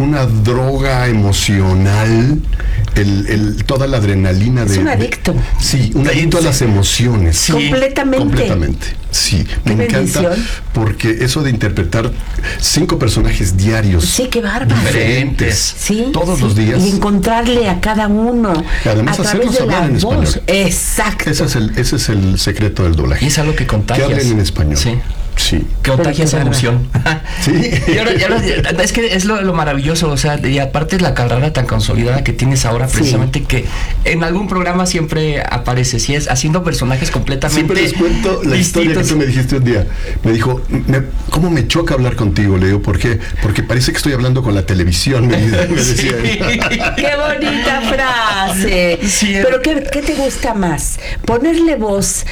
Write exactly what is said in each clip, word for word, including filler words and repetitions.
una droga emocional, el, el, toda la adrenalina de... Es un adicto. De, sí, un adicto a las emociones. Sí. Completamente. Completamente, sí. Qué Me bendición. encanta porque eso de interpretar cinco personajes diarios. Sí, qué bárbaro. Diferentes. Sí, todos sí. los días. Y encontrarle a cada uno. Y además a hacerlos través de hablar la en voz. español. Exacto. Ese es el, ese es el secreto del doblaje. Y es algo que contagias. Que hablen en español. Sí. Sí. Que contagia esa emoción. Sí. Y ahora, y ahora, es que es lo, lo maravilloso, o sea, y aparte la carrera tan consolidada que tienes ahora, precisamente, sí. que en algún programa siempre apareces y es haciendo personajes completamente siempre les cuento la distintos. Historia que tú me dijiste un día. Me dijo, me, ¿cómo me choca hablar contigo? Le digo, ¿por qué? Porque parece que estoy hablando con la televisión, me, me decía. Sí. ¡Qué bonita frase! Sí, pero ¿qué, ¿qué te gusta más? ¿Ponerle voz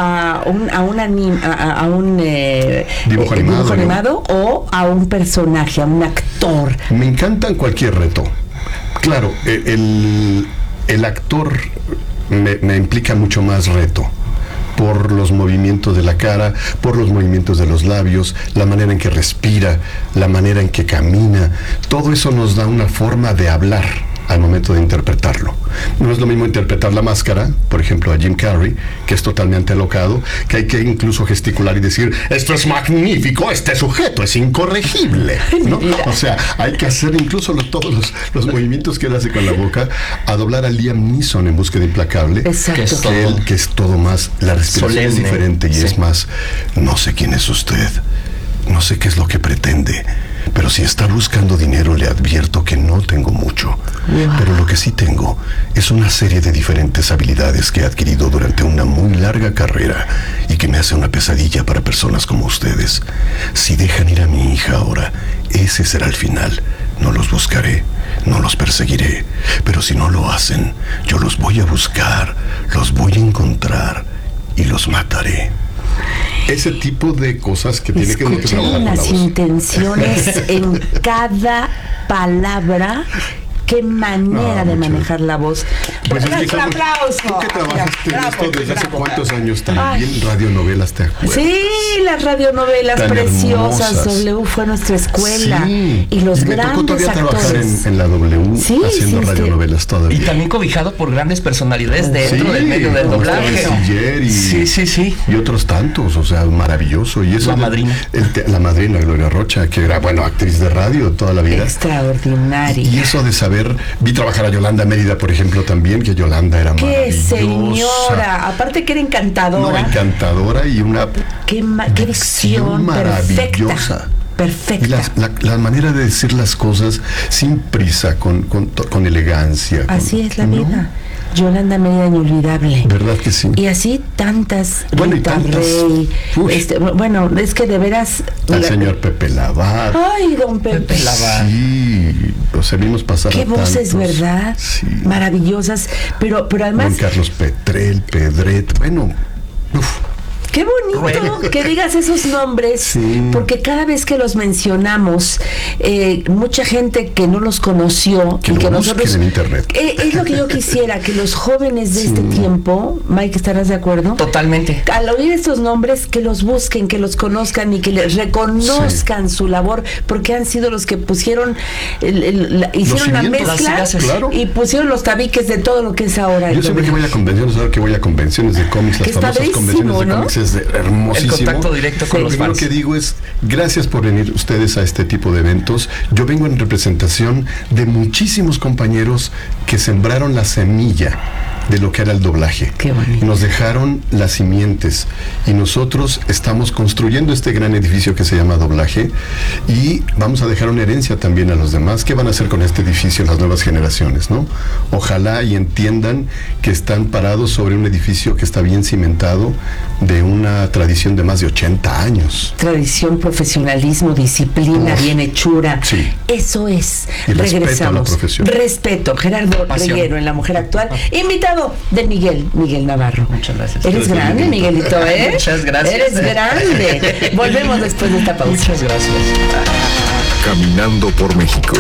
a un, a un, anim, a, a un eh, dibujo eh, animado, dibujo ¿no? animado o a un personaje, a un actor? Me encantan cualquier reto. Claro, el, el actor me, me implica mucho más reto. Por los movimientos de la cara, por los movimientos de los labios, la manera en que respira, la manera en que camina. Todo eso nos da una forma de hablar al momento de interpretarlo. No es lo mismo interpretar la máscara, por ejemplo, a Jim Carrey, que es totalmente alocado, que hay que incluso gesticular y decir, esto es magnífico, este sujeto es incorregible, ¿no? O sea, hay que hacer incluso los, todos los, los movimientos que él hace con la boca, a doblar a Liam Neeson en Búsqueda Implacable, Exacto. que es todo, que él, que es todo más, la respiración solemne, es diferente y sí. es más, no sé quién es usted, no sé qué es lo que pretende, pero si está buscando dinero, le advierto que no tengo mucho. Wow. Pero lo que sí tengo es una serie de diferentes habilidades que he adquirido durante una muy larga carrera y que me hace una pesadilla para personas como ustedes. Si dejan ir a mi hija ahora, ese será el final. No los buscaré, no los perseguiré, pero si no lo hacen, yo los voy a buscar, los voy a encontrar y los mataré. Ese tipo de cosas que tiene que trabajar con la voz. Las intenciones en cada palabra. Qué manera no, de manejar la voz. Pues es que, aplauso. Tú que trabajaste en bravo, esto desde bravo, hace cuántos bravo. años también, Ay. radionovelas, ¿te acuerdas? Sí, las radionovelas tan preciosas. Hermosas. W fue nuestra escuela. Sí. Y los y me grandes tocó todavía actores. trabajar en, en la W, sí, haciendo sí, radionovelas todavía. Y también cobijado por grandes personalidades dentro sí, del medio del doblaje. Y, sí, sí, sí. Y otros tantos, o sea, maravilloso. Y eso la madrina. El, la madrina, Gloria Rocha, que era, bueno, actriz de radio toda la vida. Extraordinaria. Y, y eso de saber, vi trabajar a Yolanda Mérida, por ejemplo, también, que Yolanda era ¡Qué maravillosa! ¡Qué señora! Aparte que era encantadora. No, encantadora y una ¡Qué, ma- qué dicción maravillosa! Perfecta. Y la, la, la manera de decir las cosas sin prisa, con, con, con elegancia. Así con, es la ¿no? vida. Yolanda Mérida, inolvidable. ¿Verdad que sí? Y así tantas. Bueno, Rita y tantas. Rey, este, bueno, es que de veras. Al la, señor Pepe Lavar. Ay, don Pepe, Pepe Lavar. Sí, lo servimos pasar qué a voces, tantos. ¿verdad? Sí. Maravillosas. Pero, pero además. Juan Carlos Petrel, Pedret, bueno. Uf. Qué bonito bueno. que digas esos nombres, sí. porque cada vez que los mencionamos, eh, mucha gente que no los conoció que y lo que nosotros en internet. Eh, es lo que yo quisiera, que los jóvenes de sí. este tiempo, Mike, ¿estarás de acuerdo? Totalmente. Al oír estos nombres, que los busquen, que los conozcan y que les reconozcan sí. su labor, porque han sido los que pusieron, el, el, la, hicieron la mezcla claro. y pusieron los tabiques de todo lo que es ahora. Yo siempre que voy a convenciones, ahora que voy a convenciones de cómics, las famosas convenciones de ¿no? cómics, es hermosísimo. El contacto directo con sí. los Lo primero fans. que digo es, gracias por venir ustedes a este tipo de eventos. Yo vengo en representación de muchísimos compañeros que sembraron la semilla de lo que era el doblaje. Qué bonito. Nos dejaron las simientes y nosotros estamos construyendo este gran edificio que se llama doblaje y vamos a dejar una herencia también a los demás. ¿Qué van a hacer con este edificio las nuevas generaciones, no? Ojalá y entiendan que están parados sobre un edificio que está bien cimentado de una tradición de más de ochenta años. Tradición, profesionalismo, disciplina, Uf, bien hechura. Sí. Eso es. Y Regresamos. Respeto a la profesión. Respeto. Gerardo Reyero en La Mujer Actual. Invitado de Miguel, Miguel Navarro. Muchas gracias. Eres Gracias, grande, Miguelito, ¿eh? Muchas gracias. Eres grande. Volvemos después de esta pausa. Muchas gracias. Caminando por México.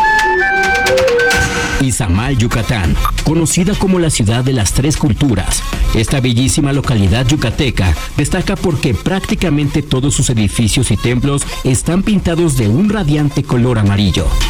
Izamal, Yucatán, conocida como la ciudad de las tres culturas. Esta bellísima localidad yucateca destaca porque prácticamente todos sus edificios y templos están pintados de un radiante color amarillo.